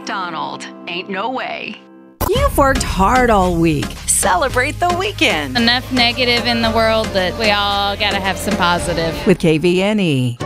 McDonald. Ain't no way. You've worked hard all week. Celebrate the weekend Enough negative in the world that we all got to have some positive. with KVNE.